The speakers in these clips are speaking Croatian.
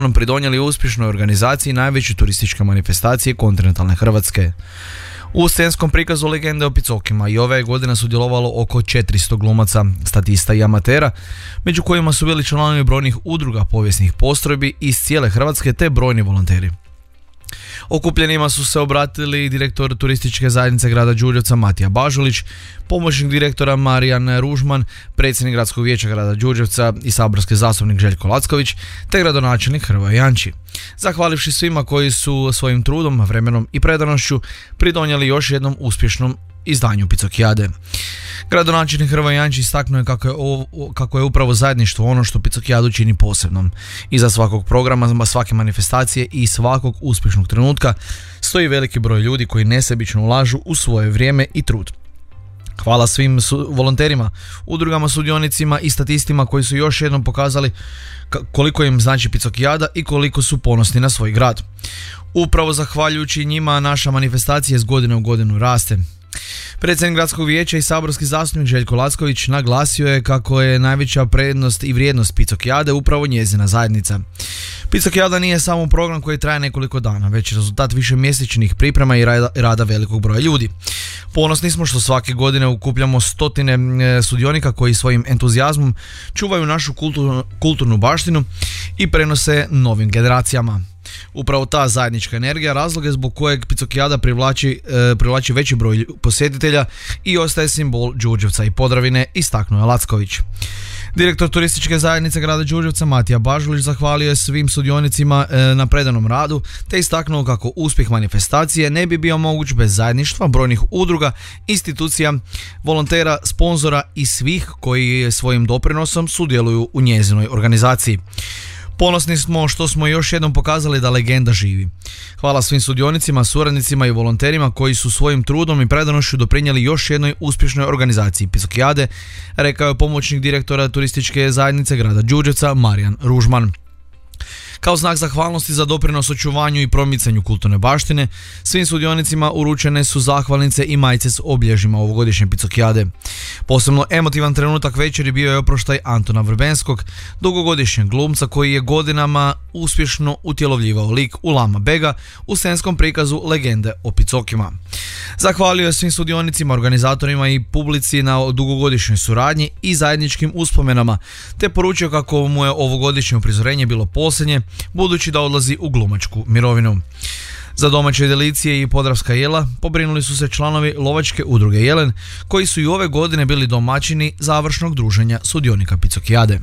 pridonijeli uspješnoj organizaciji najveće turističke manifestacije kontinentalne Hrvatske. U scenskom prikazu Legende o Picokima i ove godine sudjelovalo oko 400 glumaca, statista i amatera, među kojima su bili članovi brojnih udruga povijesnih postrojbi iz cijele Hrvatske te brojni volonteri. Okupljenima su se obratili direktor turističke zajednice grada Đurđevca Matija Bažulić, pomoćnik direktora Marijan Ružman, predsjednik gradskog vijeća grada Đurđevca i saborski zastupnik Željko Lacković, te gradonačelnik Hrvoje Janči. Zahvalivši svima koji su svojim trudom, vremenom i predanošću pridonijeli još jednom uspješnom izdanju Picokijade. Gradonačelnik Hrvoje Janči istaknuo je kako je upravo zajedništvo ono što Picokijadu čini posebnom. Iza svakog programa, svake manifestacije i svakog uspješnog trenutka stoji veliki broj ljudi koji nesebično ulažu u svoje vrijeme i trud. Hvala svim volonterima, udrugama, sudionicima i statistima koji su još jednom pokazali koliko im znači Picokijada i koliko su ponosni na svoj grad. Upravo zahvaljujući njima naša manifestacija iz godine u godinu raste. Predsjednik gradskog vijeća i saborski zastupnik Željko Lacković naglasio je kako je najveća prednost i vrijednost Picokijade upravo njezina zajednica. Picokijada nije samo program koji traje nekoliko dana, već rezultat višemjesečnih priprema i rada velikog broja ljudi. Ponosni smo što svake godine okupljamo stotine sudionika koji svojim entuzijazmom čuvaju našu kulturnu baštinu i prenose novim generacijama. Upravo ta zajednička energija razlog je zbog kojeg Picokijada privlači veći broj posjetitelja i ostaje simbol Đurđevca i Podravine, istaknuo je Lacković. Direktor turističke zajednice grada Đurđevca Matija Bažulić zahvalio je svim sudionicima na predanom radu te istaknuo kako uspjeh manifestacije ne bi bio moguć bez zajedništva brojnih udruga, institucija, volontera, sponzora i svih koji svojim doprinosom sudjeluju u njezinoj organizaciji. Ponosni smo što smo još jednom pokazali da legenda živi. Hvala svim sudionicima, suradnicima i volonterima koji su svojim trudom i predanošću doprinijeli još jednoj uspješnoj organizaciji Picokijade, rekao je pomoćnik direktora turističke zajednice grada Đurđevca Marijan Ružman. Kao znak zahvalnosti za doprinos očuvanju i promicanju kulturne baštine, svim sudionicima uručene su zahvalnice i majice s obilježjima ovogodišnje Picokijade. Posebno emotivan trenutak večeri bio je oproštaj Antona Vrbenskog, dugogodišnjeg glumca koji je godinama uspješno utjelovljivao lik Ulama Bega u scenskom prikazu Legende o Picokima. Zahvalio je svim sudionicima, organizatorima i publici na dugogodišnjoj suradnji i zajedničkim uspomenama, te poručio kako mu je ovogodišnje uprizorenje bilo posljednje, budući da odlazi u glumačku mirovinu. Za domaće delicije i podravska jela pobrinuli su se članovi lovačke udruge Jelen, koji su i ove godine bili domaćini završnog druženja sudionika Picokijade.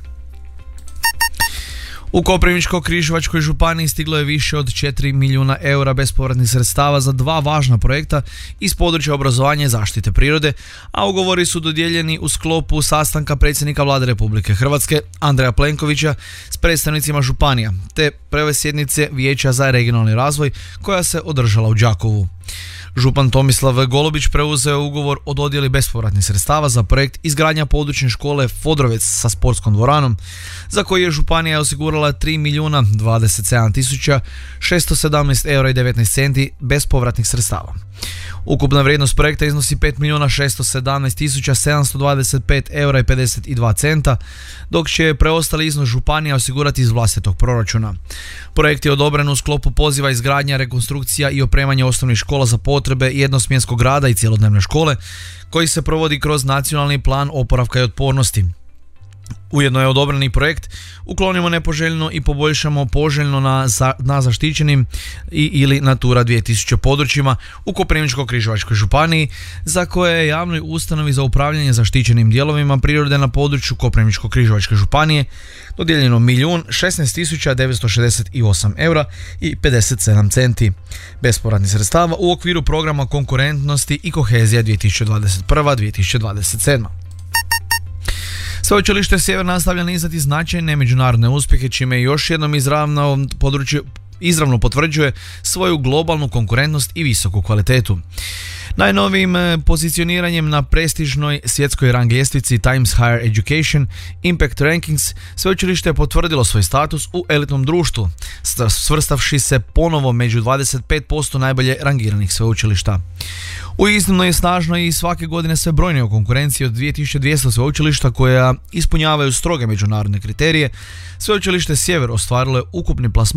U Koprivničko-križevačkoj županiji stiglo je više od 4 milijuna eura bespovratnih sredstava za dva važna projekta iz područja obrazovanja i zaštite prirode, a ugovori su dodijeljeni u sklopu sastanka predsjednika Vlade Republike Hrvatske Andreja Plenkovića s predstavnicima županija, te prve sjednice Vijeća za regionalni razvoj koja se održala u Đakovu. Župan Tomislav Golubić preuzeo ugovor o dodjeli bespovratnih sredstava za projekt izgradnja područne škole Fodrovec sa sportskom dvoranom, za koji je županija osigurala 3.027.617 eura i 19 centi bespovratnih sredstava. Ukupna vrijednost projekta iznosi 5.617.725 eura i 52 centa, dok će preostali iznos županija osigurati iz vlastitog proračuna. Projekt je odobren u sklopu poziva izgradnja, rekonstrukcija i opremanje osnovnih škola za potrebe jednosmjenskog rada i cjelodnevne škole, koji se provodi kroz Nacionalni plan oporavka i otpornosti. Ujedno je odobreni projekt Uklonimo nepoželjno i poboljšamo poželjno na zaštićenim ili Natura 2000 područjima u Koprivničko-križevačkoj županiji, za koje je javnoj ustanovi za upravljanje zaštićenim dijelovima prirode na području Koprivničko-križevačke županije dodijeljeno 1.016.968 eura i 57 centi bespovratnih sredstava u okviru programa konkurentnosti i kohezija 2021-2027. Sveučilište Sjever nastavlja nizati značajne međunarodne uspjehe, čime još jednom izravno potvrđuje svoju globalnu konkurentnost i visoku kvalitetu. Najnovijim pozicioniranjem na prestižnoj svjetskoj rang ljestvici Times Higher Education Impact Rankings sveučilište je potvrdilo svoj status u elitnom društvu svrstavši se ponovo među 25% najbolje rangiranih sveučilišta. Uistinu je snažno i svake godine sve brojnije u konkurenciji od 2200 sveučilišta koja ispunjavaju stroge međunarodne kriterije. Sveučilište Sjever ostvarilo je ukupni plasman